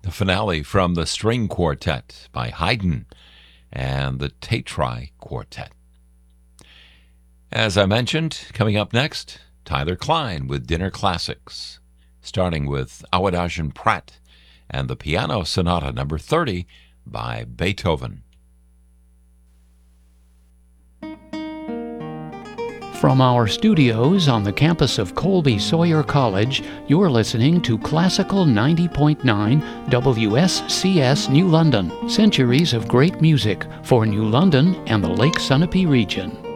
the finale from the String Quartet by Haydn and the Tatry Quartet. As I mentioned, coming up next, Tyler Klein with Dinner Classics, starting with Awadagin Pratt and the Piano Sonata No. 30 by Beethoven. From our studios on the campus of Colby Sawyer College, you're listening to Classical 90.9 WSCS New London. Centuries of great music for New London and the Lake Sunapee region.